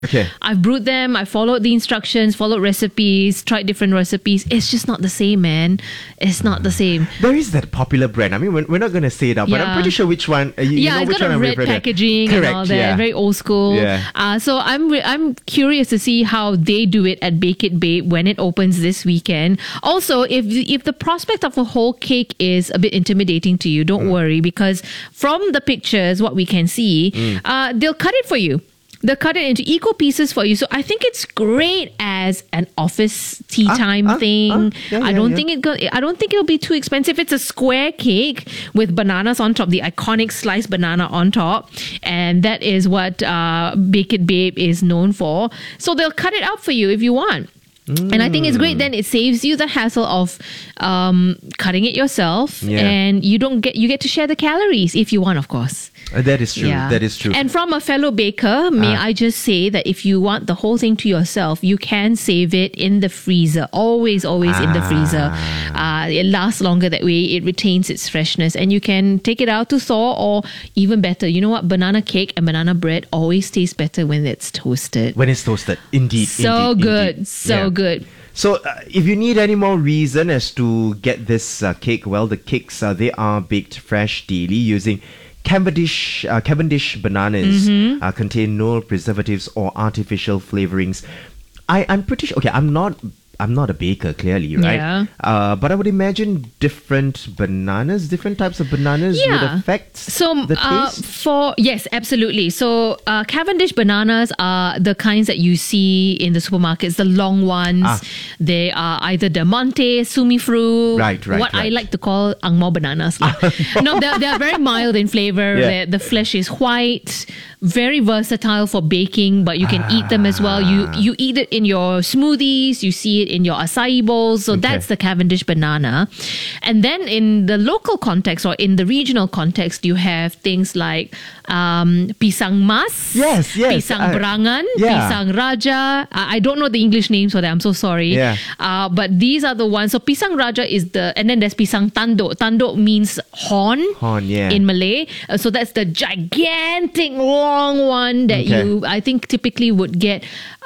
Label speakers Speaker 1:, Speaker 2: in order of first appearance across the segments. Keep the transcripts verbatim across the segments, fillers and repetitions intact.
Speaker 1: Okay.
Speaker 2: I've brewed them. I followed the instructions, followed recipes, tried different recipes. It's just not the same, man. It's not the same.
Speaker 1: There is that popular brand. I mean, we're, we're not going to say it out, but
Speaker 2: Yeah.
Speaker 1: I'm pretty sure which one. Uh, you, you
Speaker 2: Yeah,
Speaker 1: know
Speaker 2: it's
Speaker 1: which
Speaker 2: got
Speaker 1: one
Speaker 2: a
Speaker 1: I'm
Speaker 2: red
Speaker 1: referring to.
Speaker 2: packaging
Speaker 1: Correct,
Speaker 2: and all that.
Speaker 1: yeah.
Speaker 2: Very old school.
Speaker 1: Yeah.
Speaker 2: Uh, so I'm re- I'm curious to see how they do it at Bake It Babe when it opens this weekend. Also, if if the prospect of a whole cake is a bit intimidating to you, don't
Speaker 1: Mm.
Speaker 2: worry, because from the pictures, what we can see,
Speaker 1: Mm.
Speaker 2: uh, they'll cut it for you. They'll cut it into equal pieces for you. So I think it's great as an office tea
Speaker 1: Ah,
Speaker 2: time
Speaker 1: ah,
Speaker 2: thing.
Speaker 1: ah, yeah,
Speaker 2: I
Speaker 1: yeah,
Speaker 2: don't
Speaker 1: yeah.
Speaker 2: think it go, I don't think it'll be too expensive. It's a square cake with bananas on top, the iconic sliced banana on top, and that is what uh, Bake It Babe is known for. So they'll cut it out for you if you want. And I think it's great. Then it saves you the hassle of um, cutting it yourself,
Speaker 1: Yeah.
Speaker 2: and you don't get you get to share the calories if you want, of course.
Speaker 1: Uh, that is true. That is true.
Speaker 2: And from a fellow baker, may
Speaker 1: Ah.
Speaker 2: I just say that if you want the whole thing to yourself, you can save it in the freezer. Always, always in the freezer. Uh, it lasts longer that way. It retains its freshness, and you can take it out to thaw, or even better, you know what? Banana cake and banana bread always taste better when it's toasted.
Speaker 1: When it's toasted, indeed.
Speaker 2: So
Speaker 1: indeed,
Speaker 2: good,
Speaker 1: indeed.
Speaker 2: so
Speaker 1: Yeah.
Speaker 2: good.
Speaker 1: So, uh, if you need any more reason as to get this uh, cake, well, the cakes uh, they are baked fresh daily using Cavendish uh, Cavendish bananas.
Speaker 2: Mm-hmm.
Speaker 1: Uh, contain no preservatives or artificial flavorings. I I'm pretty sure. Okay, I'm not. I'm not a baker, clearly, right?
Speaker 2: Yeah.
Speaker 1: Uh, but I would imagine different bananas, different types of bananas would
Speaker 2: Yeah.
Speaker 1: affect
Speaker 2: So
Speaker 1: the
Speaker 2: uh,
Speaker 1: taste.
Speaker 2: for yes, absolutely. So uh, Cavendish bananas are the kinds that you see in the supermarkets, the long ones.
Speaker 1: Ah.
Speaker 2: They are either Del Monte, Sumifru,
Speaker 1: Right, right,
Speaker 2: what I
Speaker 1: right.
Speaker 2: like to call Angmo bananas. lah. no, they're, they're very mild in flavor.
Speaker 1: Yeah.
Speaker 2: They're- The flesh is white, very versatile for baking, but you can eat them as well. You
Speaker 1: Ah.
Speaker 2: you eat it in your smoothies, you see it in your acai bowls. So
Speaker 1: Okay.
Speaker 2: that's the Cavendish banana. And then in the local context or in the regional context, you have things like um, pisang mas,
Speaker 1: Yes, yes,
Speaker 2: pisang
Speaker 1: I-
Speaker 2: berangan,
Speaker 1: yeah.
Speaker 2: pisang raja. I I don't know the English names for that. I'm so sorry.
Speaker 1: Yeah.
Speaker 2: Uh, but these are the ones. So pisang raja is the, and then there's pisang tanduk. Tanduk means horn.
Speaker 1: Horn, yeah.
Speaker 2: In Malay. Uh, so that's the gigantic long one that
Speaker 1: Okay.
Speaker 2: you, I think, typically would get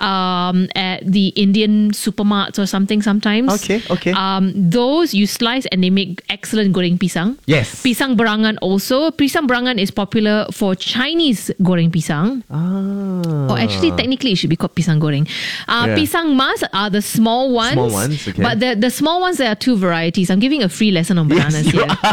Speaker 2: um, at the Indian supermarkets or something sometimes.
Speaker 1: Okay, okay.
Speaker 2: Um, those you slice and they make excellent goreng pisang.
Speaker 1: Yes.
Speaker 2: Pisang berangan also. Pisang berangan is popular for Chinese goreng pisang.
Speaker 1: Ah.
Speaker 2: Or actually, technically, it should be called pisang goreng. Uh,
Speaker 1: Yeah.
Speaker 2: Pisang mas are the small ones.
Speaker 1: Small ones, okay.
Speaker 2: But the, the small ones, there are two varieties. I'm giving a free lesson on bananas
Speaker 1: Yes, you
Speaker 2: here.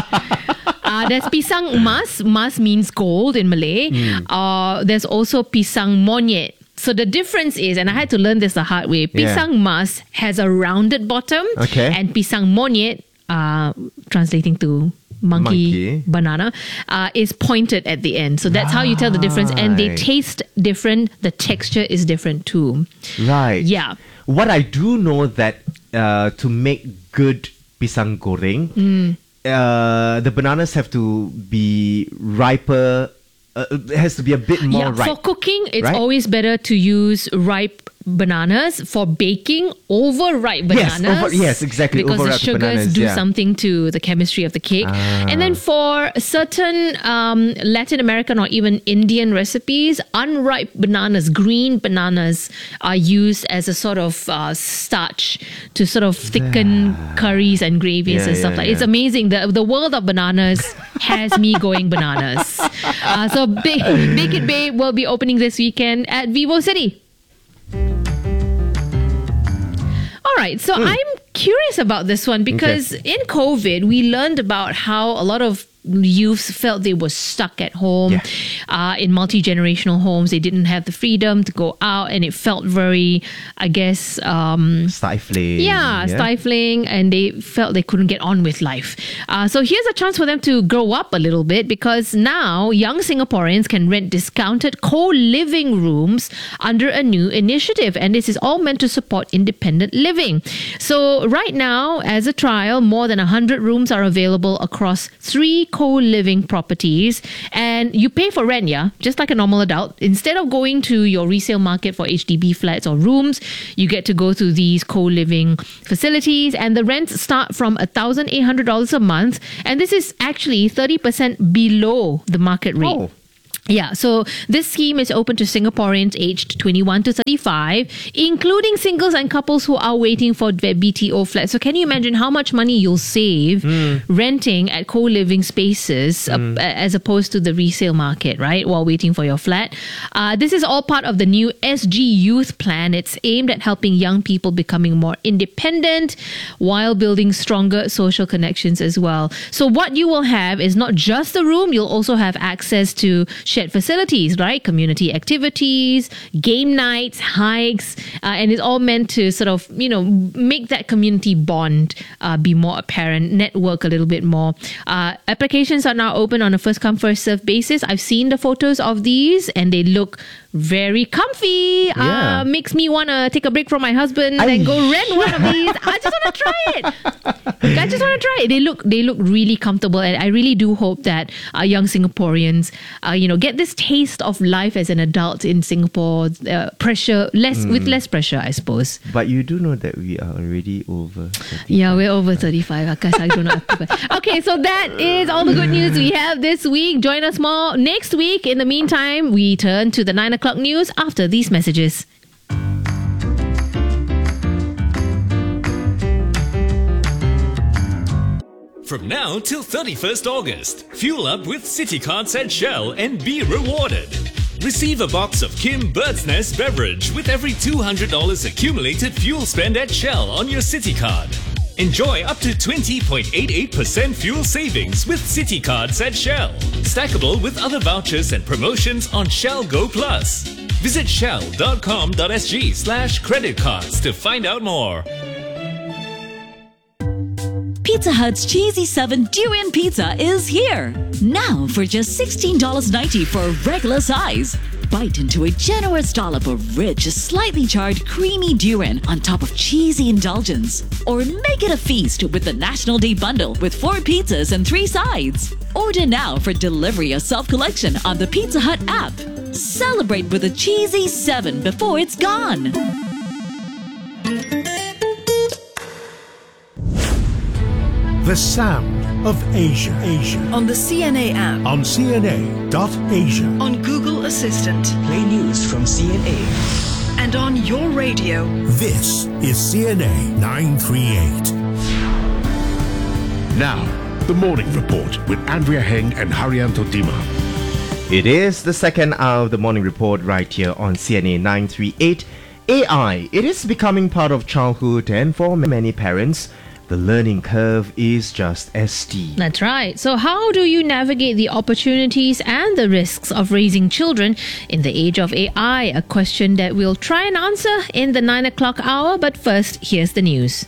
Speaker 2: Uh, there's pisang mas. Mas means gold in Malay.
Speaker 1: Hmm.
Speaker 2: Uh, there's also pisang monyet. So the difference is, and I had to learn this the hard way,
Speaker 1: Yeah.
Speaker 2: pisang mas has a rounded bottom,
Speaker 1: Okay.
Speaker 2: and pisang monyet, uh, translating to monkey,
Speaker 1: Monkey.
Speaker 2: banana, uh, is pointed at the end. So that's how you tell the difference. And they
Speaker 1: Right.
Speaker 2: taste different. The texture is different too.
Speaker 1: Right.
Speaker 2: Yeah.
Speaker 1: What I do know that uh, to make good pisang goreng,
Speaker 2: Mm.
Speaker 1: uh, the bananas have to be riper. Uh, it has to be a bit more
Speaker 2: yeah,
Speaker 1: ripe.
Speaker 2: for cooking, it's
Speaker 1: right?
Speaker 2: always better to use ripe bananas. For baking, overripe
Speaker 1: Yes,
Speaker 2: bananas.
Speaker 1: over- yes, exactly,
Speaker 2: Because the
Speaker 1: overripe
Speaker 2: sugars
Speaker 1: bananas,
Speaker 2: do
Speaker 1: yeah.
Speaker 2: something to the chemistry of the cake.
Speaker 1: Ah.
Speaker 2: And then for certain um, Latin American or even Indian recipes, unripe bananas, green bananas, are used as a sort of uh, starch to sort of thicken curries and gravies
Speaker 1: Yeah,
Speaker 2: and stuff
Speaker 1: yeah,
Speaker 2: like. It's
Speaker 1: yeah.
Speaker 2: amazing. The the world of bananas has me going bananas. Uh, so Bake, Bake It Babe will be opening this weekend at Vivo City. All right, so
Speaker 1: Hmm.
Speaker 2: I'm curious about this one because in COVID, we learned about how a lot of youths felt they were stuck at home
Speaker 1: Yeah.
Speaker 2: uh, in multi-generational homes. They didn't have the freedom to go out, and it felt very, I guess, um,
Speaker 1: Stifling.
Speaker 2: yeah, stifling, and they felt they couldn't get on with life. Uh, so here's a chance for them to grow up a little bit, because now young Singaporeans can rent discounted co-living rooms under a new initiative, and this is all meant to support independent living. So right now, as a trial, more than one hundred rooms are available across three co-living properties, and you pay for rent, yeah, just like a normal adult. Instead of going to your resale market for H D B flats or rooms, you get to go to these co-living facilities, and the rents start from one thousand eight hundred dollars a month, and this is actually thirty percent below the market rate.
Speaker 1: Oh.
Speaker 2: Yeah, so this scheme is open to Singaporeans aged twenty-one to thirty-five, including singles and couples who are waiting for their B T O flat. So can you imagine how much money you'll save mm. renting at co-living spaces mm. uh, as opposed to the resale market, right, while waiting for your flat? Uh, this is all part of the new S G Youth Plan. It's aimed at helping young people becoming more independent while building stronger social connections as well. So what you will have is not just the room, you'll also have access to shared facilities, right? Community activities, game nights, hikes, uh, and it's all meant to sort of, you know, make that community bond uh, be more apparent, network a little bit more. Uh, applications are now open on a first come, first serve basis. I've seen the photos of these and they look very comfy.
Speaker 1: Yeah.
Speaker 2: Uh, makes me want to take a break from my husband
Speaker 1: I
Speaker 2: and go rent one of these. I just want to try it. I just want to try it. They look, they look really comfortable, and I really do hope that uh, young Singaporeans, uh, you know, get this taste of life as an adult in Singapore. Uh, pressure less mm. with less pressure, I suppose.
Speaker 1: But you do know that we are already over thirty-five.
Speaker 2: Yeah, we're over thirty-five. Akash, I don't know. Okay, so that is all the good news we have this week. Join us more next week. In the meantime, we turn to the nine o'clock news after these messages.
Speaker 3: From now till thirty-first August, fuel up with City Cards at Shell and be rewarded. Receive a box of Kim Bird's Nest beverage with every two hundred dollars accumulated fuel spend at Shell on your City Card. Enjoy up to twenty point eight eight percent fuel savings with City Cards at Shell. Stackable with other vouchers and promotions on Shell Go Plus. Visit shell.com.sg slash credit cards to find out more.
Speaker 4: Pizza Hut's Cheesy seven Durian Pizza is here. Now for just sixteen dollars ninety for a regular size. Bite into a generous dollop of rich, slightly charred, creamy durian on top of cheesy indulgence. Or make it a feast with the National Day Bundle with four pizzas and three sides. Order now for delivery or self-collection on the Pizza Hut app. Celebrate with a Cheesy seven before it's gone.
Speaker 5: The sound of Asia. Asia.
Speaker 6: On the C N A app.
Speaker 5: On C N A dot Asia.
Speaker 6: On Google Assistant.
Speaker 7: Play news from C N A.
Speaker 6: And on your radio.
Speaker 5: This is C N A nine thirty-eight.
Speaker 8: Now, the Morning Report with Andrea Heng and Haryanto Dima.
Speaker 1: It is the second hour of the Morning Report right here on C N A nine thirty-eight. A I, it is becoming part of childhood, and for many parents, the learning curve is just as steep.
Speaker 2: That's right. So how do you navigate the opportunities and the risks of raising children in the age of A I? A question that we'll try and answer in the nine o'clock hour. But first, here's the news.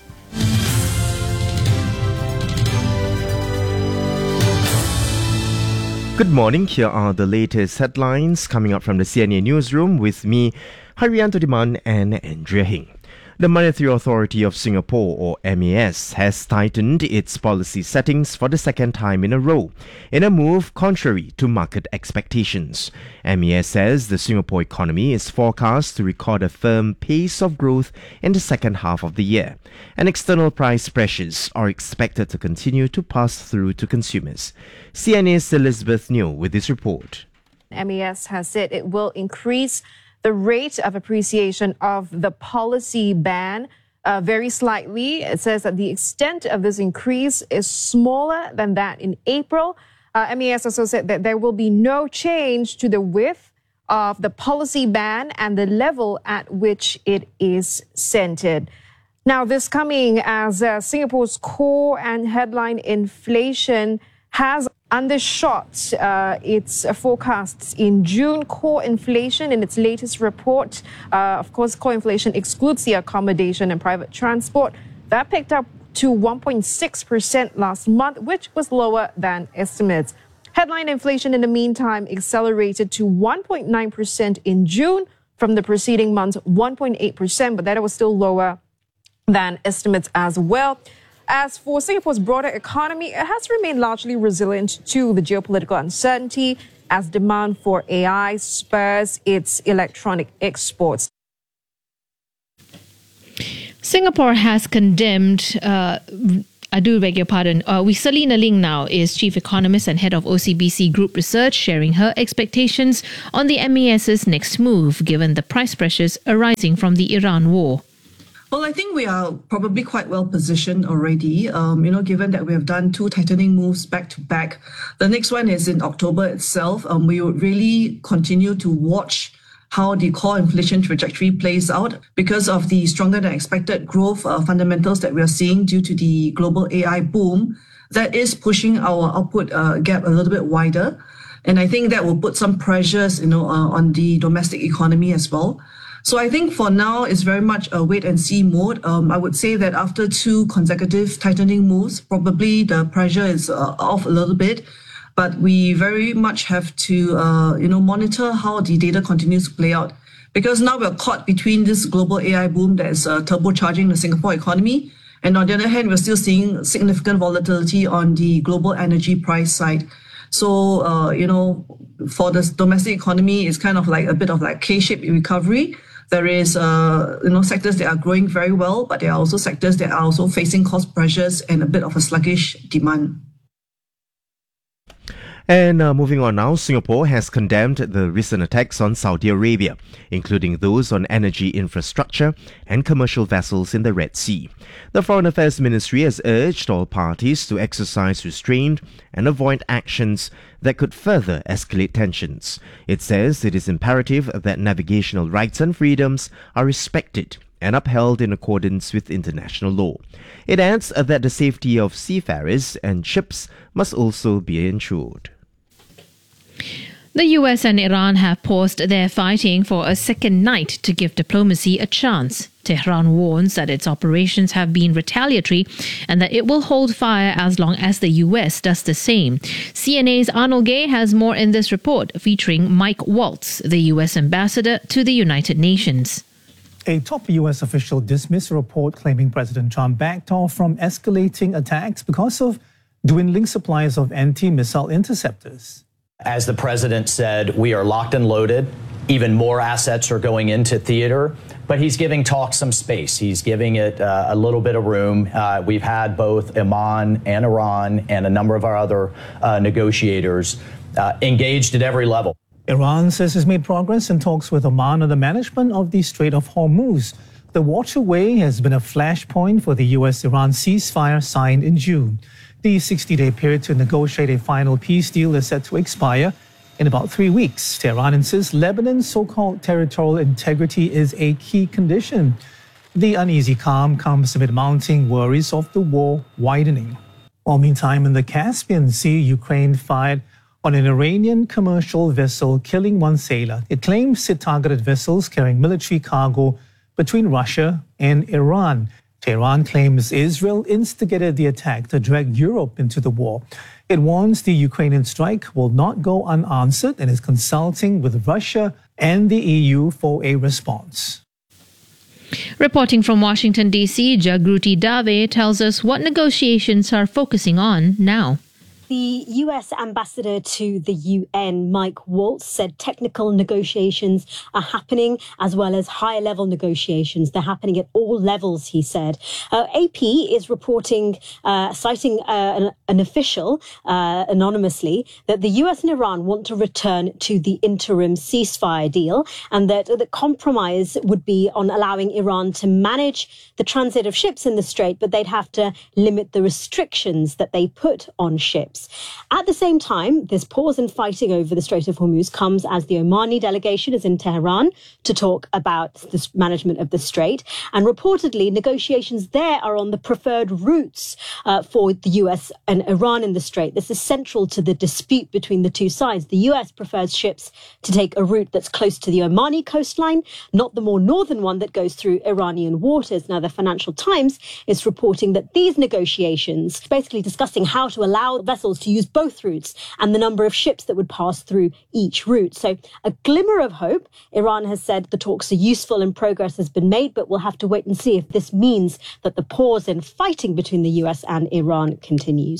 Speaker 1: Good morning. Here are the latest headlines coming up from the C N A newsroom with me, Haryanto Diman and Andrea Hing. The Monetary Authority of Singapore, or M A S, has tightened its policy settings for the second time in a row, in a move contrary to market expectations. M A S says the Singapore economy is forecast to record a firm pace of growth in the second half of the year, and external price pressures are expected to continue to pass through to consumers. C N A's Elizabeth Neo with this report.
Speaker 9: M A S has said it will increase the rate of appreciation of the policy ban uh, very slightly. It says that the extent of this increase is smaller than that in April. Uh, M A S also said that there will be no change to the width of the policy ban and the level at which it is centered. Now, this coming as uh, Singapore's core and headline inflation has undershot uh, its forecasts in June. Core inflation in its latest report, uh, of course, core inflation excludes the accommodation and private transport. That picked up to one point six percent last month, which was lower than estimates. Headline inflation, in the meantime, accelerated to one point nine percent in June from the preceding month's one point eight percent, but that was still lower than estimates as well. As for Singapore's broader economy, it has remained largely resilient to the geopolitical uncertainty as demand for A I spurs its electronic exports.
Speaker 2: Singapore has condemned uh, I do beg your pardon. Uh, with Selena Ling now is Chief Economist and Head of O C B C Group Research, sharing her expectations on the M A S's next move, given the price pressures arising from the Iran war.
Speaker 10: Well, I think we are probably quite well positioned already, um, you know, given that we have done two tightening moves back to back. The next one is in October itself. Um, we would really continue to watch how the core inflation trajectory plays out because of the stronger than expected growth uh, fundamentals that we are seeing due to the global A I boom. That is pushing our output uh, gap a little bit wider. And I think that will put some pressures, you know, uh, on the domestic economy as well. So I think for now, it's very much a wait and see mode. Um, I would say that after two consecutive tightening moves, probably the pressure is uh, off a little bit. But we very much have to, uh, you know, monitor how the data continues to play out. Because now we're caught between this global A I boom that is uh, turbocharging the Singapore economy. And on the other hand, we're still seeing significant volatility on the global energy price side. So, uh, you know, for the domestic economy, it's kind of like a bit of like K-shaped recovery. There is, uh, you know, sectors that are growing very well, but there are also sectors that are also facing cost pressures and a bit of a sluggish demand.
Speaker 1: And uh, moving on now, Singapore has condemned the recent attacks on Saudi Arabia, including those on energy infrastructure and commercial vessels in the Red Sea. The Foreign Affairs Ministry has urged all parties to exercise restraint and avoid actions that could further escalate tensions. It says it is imperative that navigational rights and freedoms are respected and upheld in accordance with international law. It adds that the safety of seafarers and ships must also be ensured.
Speaker 2: The U S and Iran have paused their fighting for a second night to give diplomacy a chance. Tehran warns that its operations have been retaliatory and that it will hold fire as long as the U S does the same. C N A's Arnold Gay has more in this report, featuring Mike Waltz, the U S ambassador to the United Nations.
Speaker 11: A top U S official dismissed a report claiming President Trump backed off from escalating attacks because of dwindling supplies of anti-missile interceptors.
Speaker 12: As the president said, we are locked and loaded. Even more assets are going into theater, but he's giving talk some space. He's giving it uh, a little bit of room. Uh, we've had both Oman and Iran and a number of our other uh, negotiators uh, engaged at every level.
Speaker 11: Iran says it's made progress in talks with Oman on the management of the Strait of Hormuz. The waterway has been a flashpoint for the U S Iran ceasefire signed in June. The sixty-day period to negotiate a final peace deal is set to expire in about three weeks. Tehran insists Lebanon's so-called territorial integrity is a key condition. The uneasy calm comes amid mounting worries of the war widening. While meantime, in the Caspian Sea, Ukraine fired on an Iranian commercial vessel, killing one sailor. It claims it targeted vessels carrying military cargo between Russia and Iran. Tehran claims Israel instigated the attack to drag Europe into the war. It warns the Ukrainian strike will not go unanswered and is consulting with Russia and the E U for a response.
Speaker 2: Reporting from Washington, D C, Jagruti Dave tells us what negotiations are focusing on now.
Speaker 13: The U S ambassador to the U N, Mike Waltz, said technical negotiations are happening as well as higher level negotiations. They're happening at all levels, he said. Uh, A P is reporting, uh, citing uh, an, an official uh, anonymously, that the U S and Iran want to return to the interim ceasefire deal and that the compromise would be on allowing Iran to manage the transit of ships in the Strait, but they'd have to limit the restrictions that they put on ships. At the same time, this pause in fighting over the Strait of Hormuz comes as the Omani delegation is in Tehran to talk about the management of the Strait. And reportedly, negotiations there are on the preferred routes uh, for the U S and Iran in the Strait. This is central to the dispute between the two sides. The U S prefers ships to take a route that's close to the Omani coastline, not the more northern one that goes through Iranian waters. Now, the Financial Times is reporting that these negotiations, basically discussing how to allow vessels to use both routes and the number of ships that would pass through each route. So a glimmer of hope. Iran has said the talks are useful and progress has been made, but we'll have to wait and see if this means that the pause in fighting between the U S and Iran continues.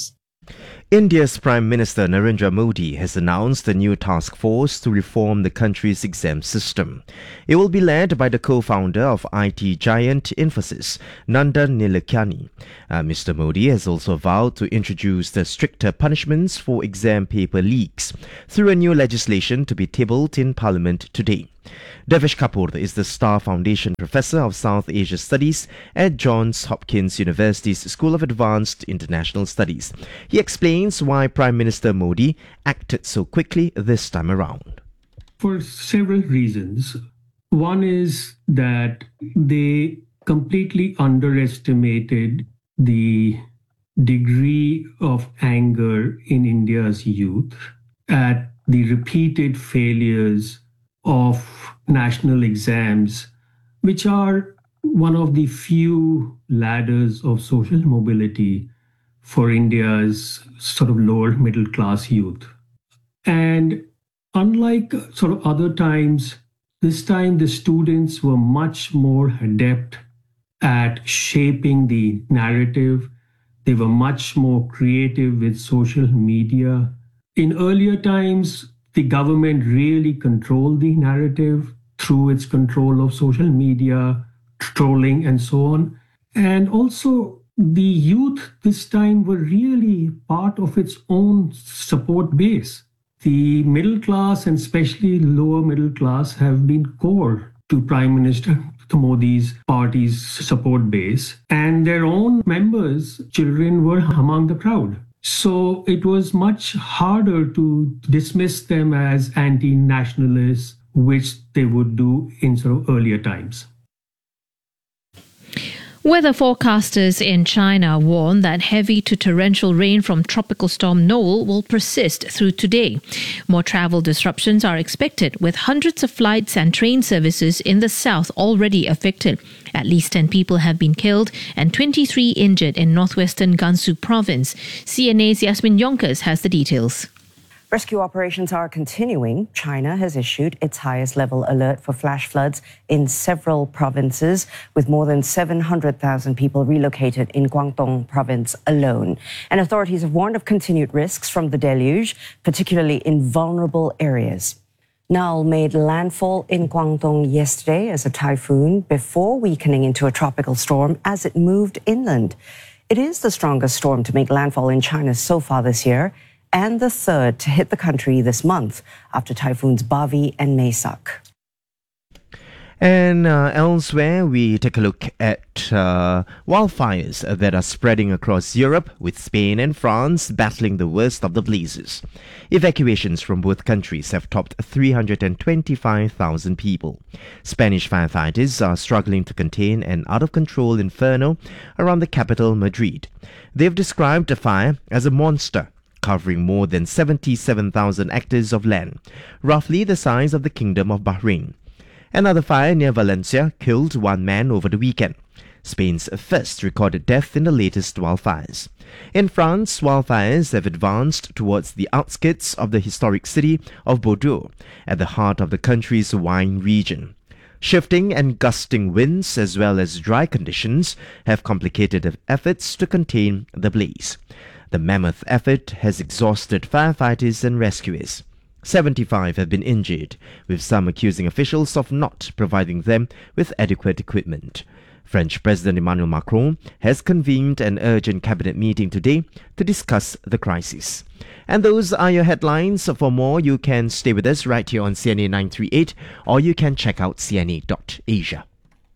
Speaker 1: India's Prime Minister Narendra Modi has announced a new task force to reform the country's exam system. It will be led by the co-founder of I T giant Infosys, Nandan Nilekani. Uh, Mister Modi has also vowed to introduce the stricter punishments for exam paper leaks through a new legislation to be tabled in Parliament today. Devesh Kapoor is the Star Foundation Professor of South Asia Studies at Johns Hopkins University's School of Advanced International Studies. He explains why Prime Minister Modi acted so quickly this time around.
Speaker 14: For several reasons. One is that they completely underestimated the degree of anger in India's youth at the repeated failures of national exams, which are one of the few ladders of social mobility for India's sort of lower middle class youth. And unlike sort of other times, this time the students were much more adept at shaping the narrative. They were much more creative with social media. In earlier times, the government really controlled the narrative through its control of social media, trolling, and so on. And also, the youth this time were really part of its own support base. The middle class and especially lower middle class have been core to Prime Minister Modi's party's support base, and their own members, children, were among the crowd. So it was much harder to dismiss them as anti-nationalists, which they would do in sort of earlier times.
Speaker 2: Weather forecasters in China warn that heavy to torrential rain from Tropical Storm Noel will persist through today. More travel disruptions are expected, with hundreds of flights and train services in the south already affected. At least ten people have been killed and twenty-three injured in northwestern Gansu province. C N A's Yasmin Yonkers has the details.
Speaker 15: Rescue operations are continuing. China has issued its highest level alert for flash floods in several provinces, with more than seven hundred thousand people relocated in Guangdong province alone. And authorities have warned of continued risks from the deluge, particularly in vulnerable areas. Noel made landfall in Guangdong yesterday as a typhoon before weakening into a tropical storm as it moved inland. It is the strongest storm to make landfall in China so far this year, and the third to hit the country this month after typhoons Bavi and Maisak.
Speaker 1: And uh, elsewhere, we take a look at uh, wildfires that are spreading across Europe, with Spain and France battling the worst of the blazes. Evacuations from both countries have topped three hundred twenty-five thousand people. Spanish firefighters are struggling to contain an out-of-control inferno around the capital, Madrid. They've described the fire as a monster, covering more than seventy-seven thousand hectares of land, roughly the size of the Kingdom of Bahrain. Another fire near Valencia killed one man over the weekend, Spain's first recorded death in the latest wildfires. In France, wildfires have advanced towards the outskirts of the historic city of Bordeaux, at the heart of the country's wine region. Shifting and gusting winds as well as dry conditions have complicated efforts to contain the blaze. The mammoth effort has exhausted firefighters and rescuers. seventy-five have been injured, with some accusing officials of not providing them with adequate equipment. French President Emmanuel Macron has convened an urgent cabinet meeting today to discuss the crisis. And those are your headlines. For more, you can stay with us right here on C N A nine thirty-eight, or you can check out c n a dot asia.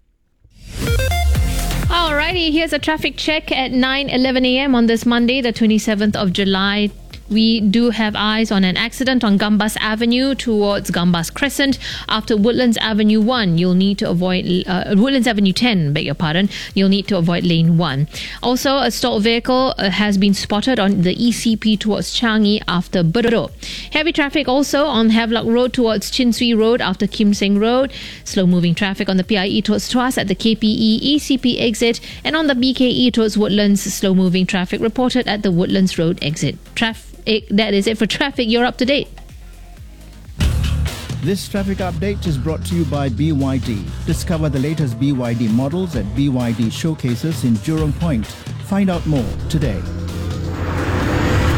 Speaker 2: Alrighty, here's a traffic check at nine eleven a m on this Monday, the twenty-seventh of July. We do have eyes on an accident on Gambas Avenue towards Gambas Crescent. After Woodlands Avenue one, you'll need to avoid uh, Woodlands Avenue ten, beg your pardon. You'll need to avoid lane one. Also, a stalled vehicle uh, has been spotted on the E C P towards Changi after Bedok. Heavy traffic also on Havelock Road towards Chin Swee Road after Kim Seng Road. Slow-moving traffic on the P I E towards Tuas at the K P E E C P exit, and on the B K E towards Woodlands. Slow-moving traffic reported at the Woodlands Road exit. Traffic. That is it for traffic. You're up to date.
Speaker 16: This traffic update is brought to you by B Y D. Discover the latest B Y D models at B Y D showcases in Jurong Point. Find out more today.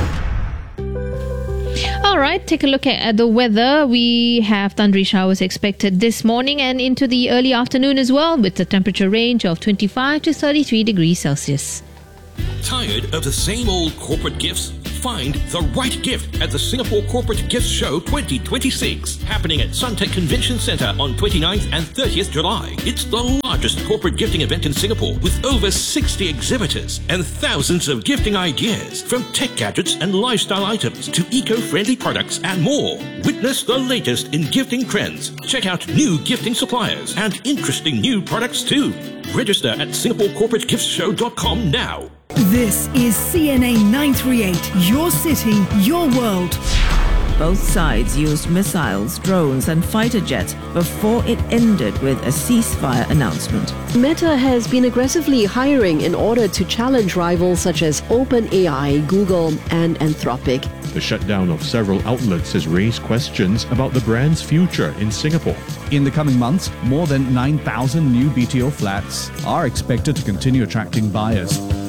Speaker 2: right, take a look at, at the weather. We have thundery showers expected this morning and into the early afternoon as well, with a temperature range of twenty-five to thirty-three degrees Celsius.
Speaker 17: Tired of the same old corporate gifts? Find the right gift at the Singapore Corporate Gifts Show twenty twenty-six, happening at Suntec Convention Centre on twenty-ninth and thirtieth July. It's the largest corporate gifting event in Singapore, with over sixty exhibitors and thousands of gifting ideas, from tech gadgets and lifestyle items to eco-friendly products and more. Witness the latest in gifting trends. Check out new gifting suppliers and interesting new products too. Register at singapore corporate gifts show dot com now.
Speaker 6: This is C N A nine thirty-eight, your city, your world.
Speaker 18: Both sides used missiles, drones and fighter jets before it ended with a ceasefire announcement.
Speaker 19: Meta has been aggressively hiring in order to challenge rivals such as OpenAI, Google and Anthropic.
Speaker 20: The shutdown of several outlets has raised questions about the brand's future in Singapore.
Speaker 21: In the coming months, more than nine thousand new B T O flats are expected to continue attracting buyers.